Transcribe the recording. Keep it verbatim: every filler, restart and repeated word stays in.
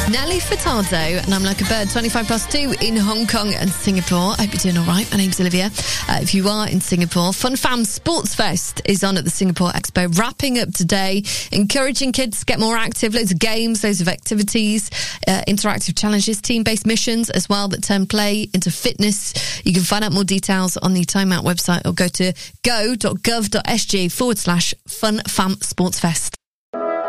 Nelly Furtado, and I'm Like a Bird, twenty-five past two in Hong Kong and Singapore. I hope you're doing all right. My name's Olivia. Uh, if you are in Singapore, Fun Fam Sports Fest is on at the Singapore Expo, wrapping up today, encouraging kids to get more active. Loads of games, loads of activities, uh, interactive challenges, team-based missions as well that turn play into fitness. You can find out more details on the Time Out website or go to go.gov.sg forward slash Fun Fam Sports Fest.